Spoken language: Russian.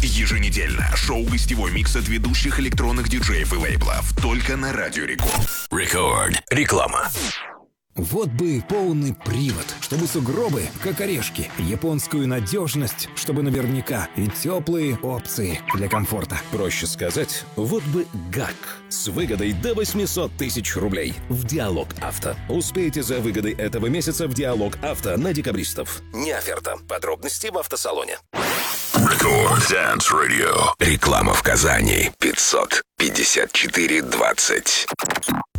Еженедельно шоу-гостевой микс от ведущих электронных диджеев и лейблов. Только на Радио Рекорд. Рекорд. Реклама. Вот бы полный привод, чтобы сугробы, как орешки, японскую надежность, чтобы наверняка, и теплые опции для комфорта. Проще сказать, вот бы ГАК с выгодой до 800 тысяч рублей в Диалог Авто. Успейте за выгодой этого месяца в Диалог Авто на декабристов. Не оферта. Подробности в автосалоне. Рекорд Dance Radio. Реклама в Казани. 554-20.